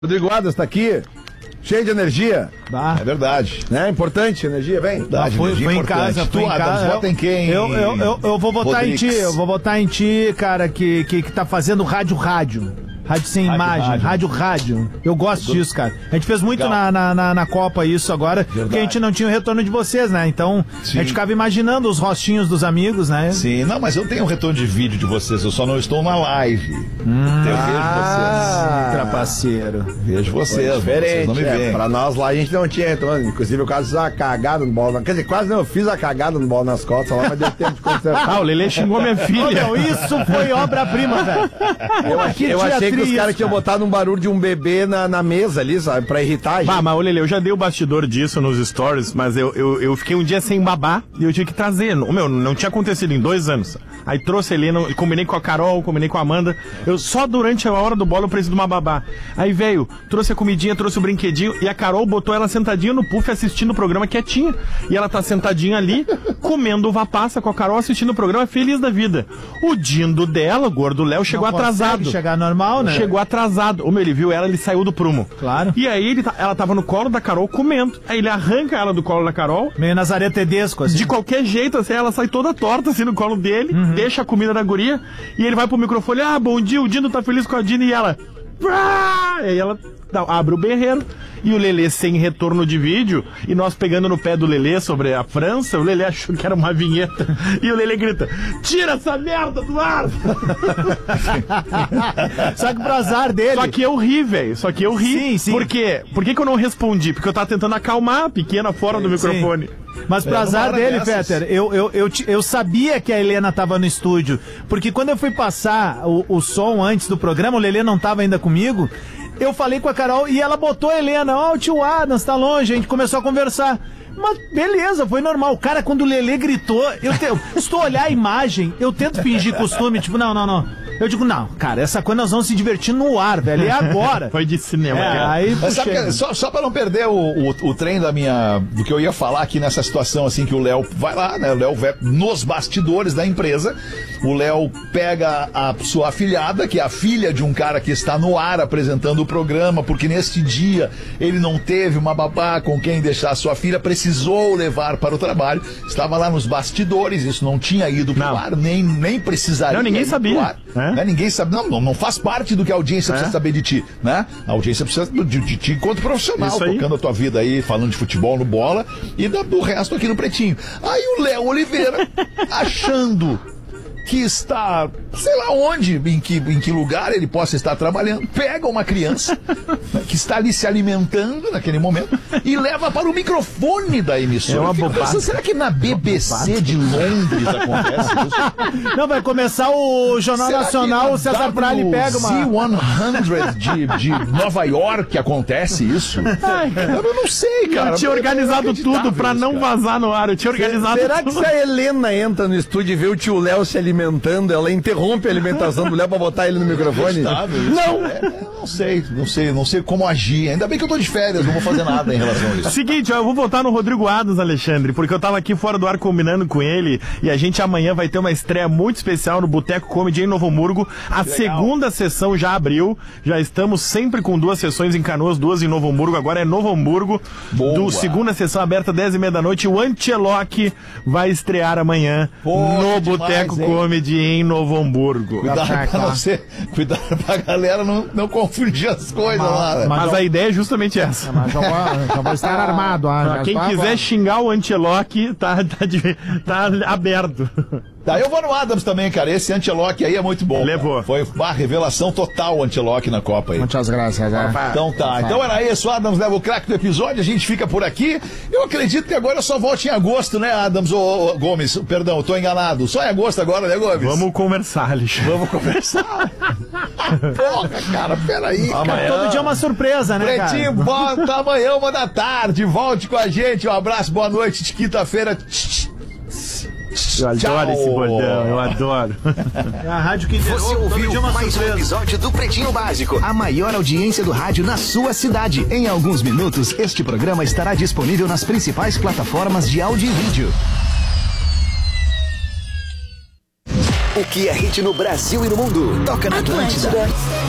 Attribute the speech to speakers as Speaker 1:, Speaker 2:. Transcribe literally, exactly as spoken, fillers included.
Speaker 1: Rodrigo Adams tá aqui, cheio de energia.
Speaker 2: Ah.
Speaker 1: É verdade. É importante, energia, vem.
Speaker 2: Verdade, foi, foi em casa, foi
Speaker 1: tu,
Speaker 2: em casa.
Speaker 1: Adams, vota em quem?
Speaker 2: Eu, eu, eu, eu vou votar
Speaker 1: Rodrigues.
Speaker 2: em ti, eu vou votar em ti, cara, que, que, que tá fazendo rádio rádio. Rádio sem rádio, imagem, rádio. rádio rádio. Eu gosto Do... disso, cara. A gente fez muito na, na, na, na Copa isso agora, Verdade. porque a gente não tinha o retorno de vocês, né? Então, Sim. a gente ficava imaginando os rostinhos dos amigos, né?
Speaker 3: Sim, não, mas eu tenho um retorno de vídeo de vocês, eu só não estou na live.
Speaker 2: Hum,
Speaker 3: eu
Speaker 2: ah,
Speaker 3: vejo vocês.
Speaker 2: Trapaceiro.
Speaker 3: Vejo vocês,
Speaker 1: diferente,
Speaker 3: vocês não me
Speaker 1: é, veem. Pra nós lá a gente não tinha retorno. Inclusive eu quase fiz uma cagada no bola. Quer dizer, quase não, eu fiz a cagada no bola nas costas lá, mas deu tempo de consertar.
Speaker 2: Ah, o Lelê xingou minha filha. Não, isso foi obra-prima, velho.
Speaker 1: Eu, achei, eu achei que os caras tinham botado um barulho de um bebê na, na mesa ali, sabe? Pra irritar a gente.
Speaker 4: Bah, mas o Lelê, eu já dei o bastidor disso nos stories, mas eu, eu, eu fiquei um dia sem babá e eu tive que trazer. O meu, não tinha acontecido em dois anos. Aí trouxe a Helena, combinei com a Carol, combinei com a Amanda. Eu só durante a hora do bola eu preciso de uma babá. Aí veio, trouxe a comidinha, trouxe o brinquedinho e a Carol botou ela sentadinha no puff assistindo o programa quietinha. E ela tá sentadinha ali, comendo uva passa com a Carol, assistindo o programa, feliz da vida. O dindo dela, o gordo Léo, chegou não atrasado.
Speaker 2: Chegar normal, né?
Speaker 4: Chegou atrasado. O meu, ele viu ela, ele saiu do prumo.
Speaker 2: Claro.
Speaker 4: E aí ele, ela tava no colo da Carol comendo. Aí ele arranca ela do colo da Carol.
Speaker 2: Meio Nazaré Tedesco, assim.
Speaker 4: De qualquer jeito, assim, ela sai toda torta assim no colo dele, uhum. deixa a comida na guria, e ele vai pro microfone, ah, bom dia, o Dino tá feliz com a Dina, e ela... E aí ela dá, abre o berreiro, e o Lelê sem retorno de vídeo, e nós pegando no pé do Lelê sobre a França, o Lelê achou que era uma vinheta, e o Lelê grita, tira essa merda do ar!
Speaker 2: Só que pro azar dele...
Speaker 4: Só que eu ri, velho, só que eu ri.
Speaker 2: Sim, sim.
Speaker 4: Por quê? Por que que eu não respondi? Porque eu tava tentando acalmar a pequena fora sim, do microfone.
Speaker 2: Sim. Mas pro é, azar dele, dessas. Peter, eu, eu, eu, eu sabia que a Helena tava no estúdio, porque quando eu fui passar o, o som antes do programa, o Lelê não tava ainda comigo, eu falei com a Carol e ela botou a Helena, ó, oh, o tio Adams tá longe, a gente começou a conversar. Mas beleza, foi normal. Cara, quando o Lelê gritou, eu te... se tu olhar a imagem, eu tento fingir costume, tipo, não, não, não. Eu digo, não, cara, essa coisa nós vamos se divertir no ar, velho, é agora.
Speaker 4: Foi de cinema.
Speaker 2: É, aí,
Speaker 3: Mas sabe que, só, só pra não perder o, o, o trem da minha, do que eu ia falar aqui nessa situação, assim, que o Léo vai lá, né, o Léo vai nos bastidores da empresa, o Léo pega a sua afilhada, que é a filha de um cara que está no ar apresentando o programa, porque neste dia ele não teve uma babá com quem deixar a sua filha, precisou levar para o trabalho, estava lá nos bastidores, isso não tinha ido pro ar, nem, nem precisaria.
Speaker 4: Não, ninguém sabia.
Speaker 3: É? Né? Ninguém sabe, não, não faz parte do que a audiência é? precisa saber de ti, né? A audiência precisa de, de ti enquanto profissional, tocando a tua vida aí, falando de futebol no bola e do, do resto aqui no Pretinho. Aí o Léo Oliveira, achando que está, sei lá onde, em que, em que lugar ele possa estar trabalhando, pega uma criança né, que está ali se alimentando naquele momento e leva para o microfone da emissora.
Speaker 4: É uma bobagem.
Speaker 3: Será que na B B C de Londres acontece isso?
Speaker 2: Não, vai começar o Jornal
Speaker 3: Será
Speaker 2: Nacional, o César Prali pega uma...
Speaker 3: Z cem de, de Nova York acontece isso?
Speaker 2: Ai,
Speaker 3: eu não sei, cara.
Speaker 4: Eu tinha organizado tudo pra não vazar no ar, eu tinha organizado
Speaker 1: Será
Speaker 4: tudo.
Speaker 1: que se a Helena entra no estúdio e vê o tio Léo se alimentando, ela interrompe a alimentação do Léo pra botar ele no microfone?
Speaker 3: Não! É, não sei, não sei, não sei como agir. Ainda bem que eu tô de férias, não vou fazer nada em relação a isso.
Speaker 4: Seguinte, ó, eu vou voltar no Rodrigo Adams, Alexandre, porque eu tava aqui fora do ar combinando com ele e a gente amanhã vai ter uma estreia muito especial no Boteco Comedy em Novo Hamburgo. A segunda sessão já abriu, já estamos sempre com duas sessões em Canoas, duas em Novo Hamburgo, agora é Novo Hamburgo. Boa. Do segunda sessão aberta, dez e meia da noite, o Anteloque vai estrear amanhã Pô, no Boteco Comedy em Novo Hamburgo.
Speaker 3: Cuidado pra, não ser, cuidado pra galera não, não confundir as coisas mas, lá. Né?
Speaker 4: Mas, mas a ideia é justamente essa.
Speaker 2: Mas já vou, já vou estar armado. Ah,
Speaker 4: quem quiser agora. Xingar o Anteloque, tá, tá, de, tá aberto.
Speaker 3: Tá, eu vou no Adams também, cara. Esse Anteloque aí é muito bom.
Speaker 4: Levou.
Speaker 3: Cara. Foi uma revelação total o Anteloque na Copa aí.
Speaker 2: Muitas graças. É.
Speaker 3: Então tá. Então era isso. O Adams leva o craque do episódio. A gente fica por aqui. Eu acredito que agora eu só volto em agosto, né, Adams? Ô, ô, Gomes, perdão, eu tô enganado. Só em agosto agora, né, Gomes?
Speaker 4: Vamos conversar, Alexandre.
Speaker 3: Vamos conversar. Porra, cara, peraí.
Speaker 2: Amanhã... Todo dia é uma surpresa, né, cara?
Speaker 3: Pretinho, volta amanhã, uma da tarde. Volte com a gente. Um abraço, boa noite de quinta-feira.
Speaker 4: Eu adoro Tchau. Esse bordão, eu adoro.
Speaker 2: É a rádio que derrou,
Speaker 5: Você ouviu mais
Speaker 2: surpresa.
Speaker 5: um episódio do Pretinho Básico, a maior audiência do rádio na sua cidade. Em alguns minutos, este programa estará disponível nas principais plataformas de áudio e vídeo. O que é hit no Brasil e no mundo? Toca na Atlântida. Atlântida.